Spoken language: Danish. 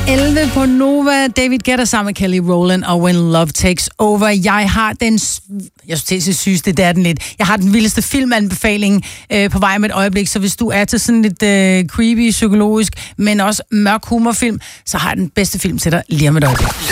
11 på Nova. David Guetta sammen med Kelly Rowland og When Love Takes Over. Jeg har den... Jeg synes, det er den lidt. Jeg har den vildeste filmanbefaling på vej med et øjeblik, så hvis du er til sådan lidt creepy, psykologisk, men også mørk humorfilm, så har jeg den bedste film til dig lige om et øjeblik.